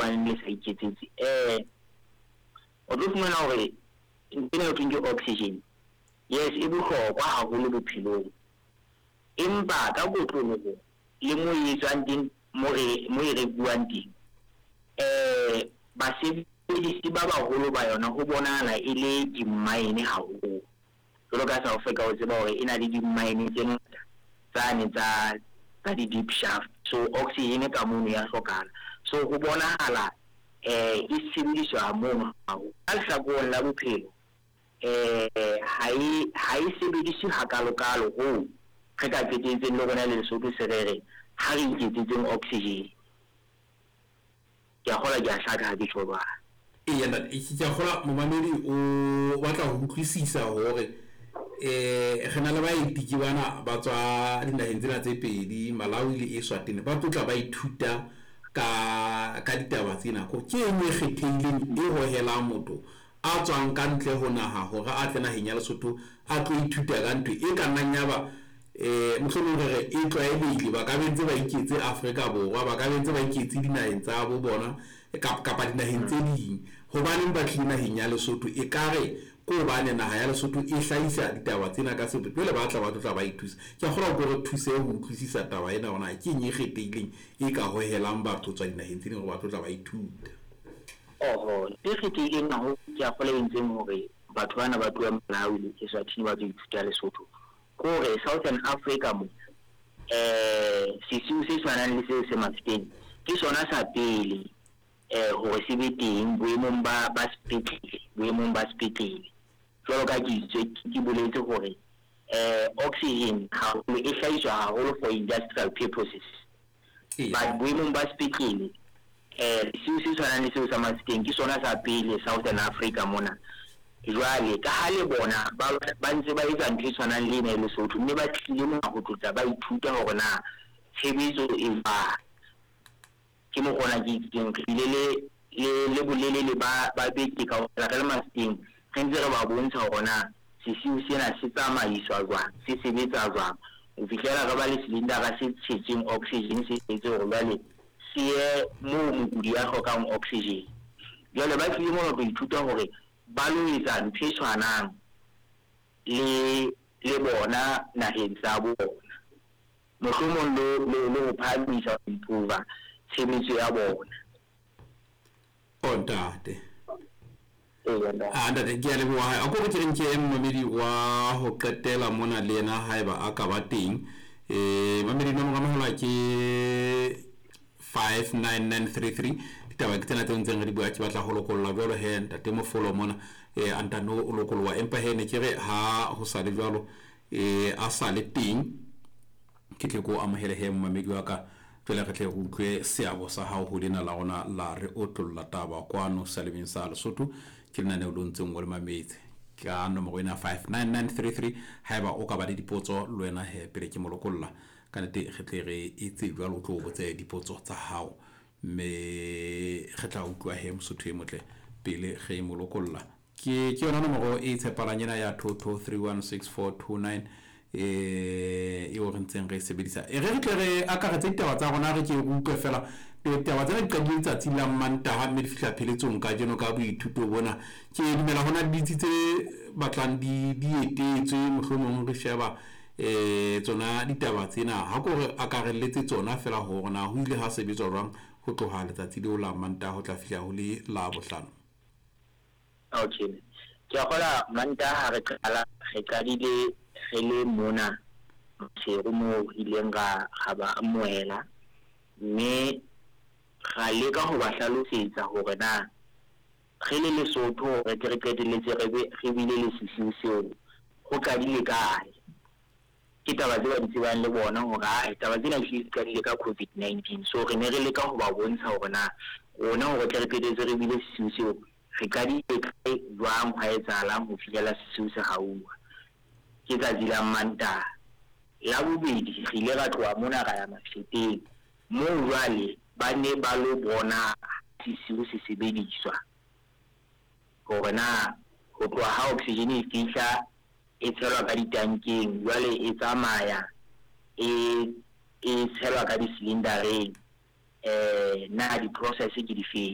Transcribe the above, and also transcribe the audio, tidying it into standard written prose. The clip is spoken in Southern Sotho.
buang le sa iketsetse o tlo fumana hore ntena o ke oxygen yes e bohlokwa haholo bophelong empa ka kotloloho le mo etswang teng mo re buang teng basebedisi ba baholo ba yona ho bonahala e le di-mine haholo jwalo ka South Africa o tseba hore e na le di-mine tse ngata tsane tsa di-deep shaft so oxygen ka mono ya hlokahala so ho bonahala e sebediswa moo haholo ka lehlakoreng la bophelo ha e sebediswe hakalo ho re ka phetetseng le rona le Lesotho se re ha re iketsetseng oxygen ya hola ya hlaka ha di tshwarwa nna ke gola momamedi o batla ho utlwisisa hore re na le baeti ke bana ba tswa dinaheng tsena tse pedi Malawi le Eswatini ba tlotla ba ithuta ka ditaba tsena ko ke eng e kgethehileng e hohelang motho a tswang ka ntle ho naha hore a tle naheng ya Lesotho a tlo ithuta ka ntwe e ka nnang yaba mohlomong re e tlwaelehile ba ka bentse ba iketse Afrika Borwa ba ka bentse ba iketse dinaheng tsa bo bona kapa dinaheng tse ding hobaneng ba tlile naheng ya Lesotho e kare ko bane naha ya Lesotho e hlahisa ditaba tsena ka sebele pele ba tla ba ithusa ke kgola go re thuse ho utlwisisa taba ena ona ke eng e kgethehileng e ka hohelang batho tswa dinaheng tse ding gore ba tla ba ithuta e kgethehileng ho ke a kgola entseng hore batho bana ba tloa Malawi le Eswatini ba tlo ithuta Lesotho kore Southern Africa mo sesiu se tshwanang le seo se Mafeteng ke sona sa pele hore se be teng boemong ba sepetlele jwalo ka ke boletse hore oxygen haholo e hlahiswa haholo for industrial purposes but boemong ba sepetlele sesiu se tshwanang le seo sa Mafeteng ke sona sa pele Southern Africa mona jwale ka ha le bona ba ntse ba etsa ntho e tshwanang le ena e Lesotho mme ba tlile mona ho tlotla ba ithuta hore na tshebetso e ba ke mo gona ke tlile le bolelele ba beke ka hore re le Mafeteng re ntse re ba bontsha hore na sesiu sena se tsamaiswa jwang se sebetsa jwang o fihlela re ba le silindara se tshetseng oxygen se etse hore jwale se ye moo mokudi a hlokang oxygen jwale ba tlile mona ho ithuta hore ba lo etsa ntho e tshwanang le bona naheng tsa bona mohlomong le ho phamisa ho improve tshebetso ya bona ntate ntate ke a leboha a ko ke nke mmamedi wa ho qetela mona le yena haeba a ka ba teng mmamedi nomoro mahola ke 59933 ditaba ke tsena tse ntseng re di bua ke batla ho lokolla jwalo he ntate Mofolo mona antano o lokolwa empa he ne ke re ha ho sa le jwalo a sa le teng ke tle ko amohele he mmamedi wa ka tswela re tle go utlwe seabo sa hao ho lena la rona la re otlolla taba kwano Salebeng sa Lesotho ke nna ne o lontseng o le mametse ka nomoro ena 59933 haeba o ka ba le dipotso le wena he pele ke molokolla ka nete re tle re itse jwalo tlo botse dipotso tsa hao me re tla utlwa he Mosotho e motle pele ge molokolla ke yona nomoro e tshepalanyena ya 22316429 e o rentseng re sebedisa re tle re akaretsa ditaba tsa rona re ke utlwe fela ditaba tsena di qadile tsatsi la Mantaha mme di fihla pheletsong ka jeno ka boithuto bona ke dumela hona ditsi tse batlang di etetswe mohlomong re sheba tsona ditaba tsena ha ko re akarelletse tsona fela ho rona ho ile ha sebetswa jwang ho tloha letsatsi leo la Mantaha ho tla fihla ho le la Bohlano okay ke gola Mantaha re qadile re le mona mo ileng ga ba amohela mme ga leka ho ba hlalosetsa hore na re le Lesotho re qeteletse re bile le sesiu seo ho qadile kae ke taba tse ba di tsebang le bona hore ha taba tsena di qadile ka COVID-19 so re ne re leka ho ba bontsha hore na rona hore re qeteletse re bile sesiu seo re qadile kae jwang ha etsahalang ho fihlela sesiu se hauwa ke tsatsi la Mantaha la bobedi re ile ra tloha mona ra ya Mafeteng moo jwale ba ne ba lo bona sesiu se sebediswa hore na ho tloha ha oxygen e fihla e tshelwa ka ditankeng jwale e tsamaya e tshelwa ka di-cylindereng na di-process ke di feng